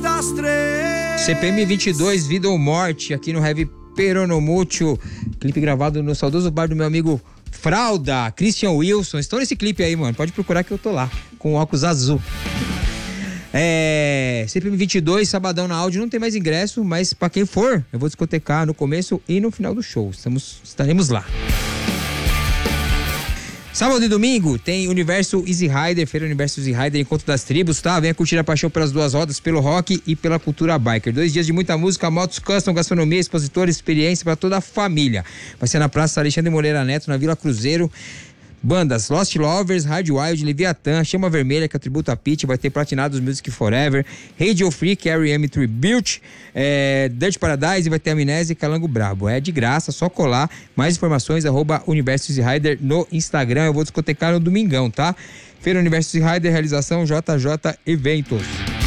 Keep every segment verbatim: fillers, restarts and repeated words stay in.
das três. C P M vinte e dois, Vida ou Morte, aqui no Heavy Peronomútil. Clipe gravado no saudoso bar do meu amigo Fralda, Christian Wilson. Estou nesse clipe aí, mano. Pode procurar que eu tô lá, com óculos azul. É, C P M vinte e dois, sabadão na áudio, não tem mais ingresso, mas pra quem for, eu vou discotecar no começo e no final do show. Estamos, estaremos lá. Sábado e domingo tem Universo Easy Rider, Feira Universo Easy Rider, Encontro das Tribos, tá? Venha curtir a paixão pelas duas rodas, pelo rock e pela cultura biker. Dois dias de muita música, motos custom, gastronomia, expositores, experiência para toda a família. Vai ser na Praça Alexandre Moreira Neto, na Vila Cruzeiro. Bandas Lost Lovers, Hard Wild, Leviathan, Chama Vermelha, que é tributo a Pitty, vai ter Platinados Music Forever, Radio Free, R E M Tribute, é, Dirt Paradise, vai ter Amnésia e Calango Brabo. É de graça, só colar. Mais informações, arroba Universo Easy Rider no Instagram. Eu vou discotecar no domingão, tá? Feira Universo Easy Rider, realização J J Eventos.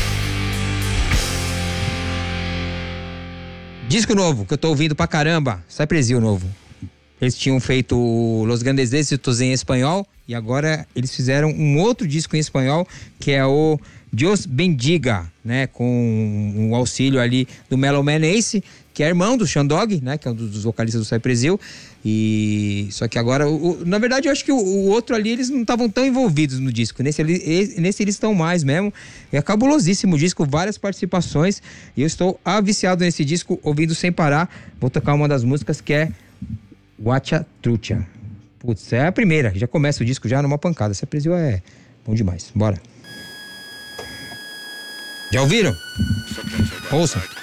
Disco novo, que eu tô ouvindo pra caramba, Cypress novo. Eles tinham feito Los Grandes Éxitos em espanhol e agora eles fizeram um outro disco em espanhol, que é o Dios Bendiga, né? Com o auxílio ali do Mellow Man Ace, que é irmão do Shandog, né? Que é um dos vocalistas do Cypress Hill. E só que agora, o, o, na verdade, eu acho que o, o outro ali, eles não estavam tão envolvidos no disco. Nesse, ele, nesse eles estão mais mesmo. É cabulosíssimo o disco, várias participações. E eu estou aviciado nesse disco, ouvindo sem parar. Vou tocar uma das músicas que é Guacha Trucha. Putz, é a primeira. Já começa o disco já numa pancada. Essa Brasil é bom demais. Bora. Já ouviram? Ouçam.